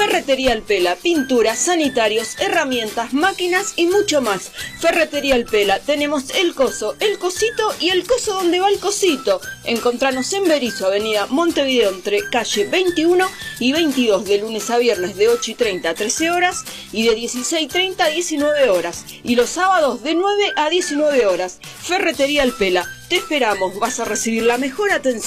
Ferretería Alpela, pinturas, sanitarios, herramientas, máquinas y mucho más. Ferretería Alpela, tenemos el coso, el cosito y el coso donde va el cosito. Encontranos en Berisso, avenida Montevideo, entre calle 21 y 22, de lunes a viernes de 8:30 a 13 horas y de 16:30 a 19 horas. Y los sábados de 9 a 19 horas. Ferretería Alpela, te esperamos, vas a recibir la mejor atención.